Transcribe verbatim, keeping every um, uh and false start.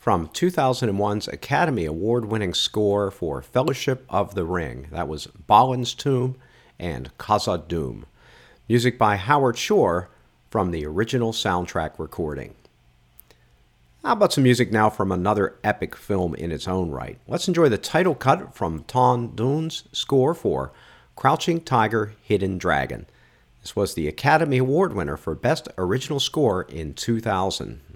from two thousand one's Academy Award-winning score for Fellowship of the Ring. That was Balin's Tomb and Khazad-dûm. Music by Howard Shore from the original soundtrack recording. How about some music now from another epic film in its own right? Let's enjoy the title cut from Ton Dune's score for Crouching Tiger, Hidden Dragon. This was the Academy Award winner for Best Original Score in two thousand.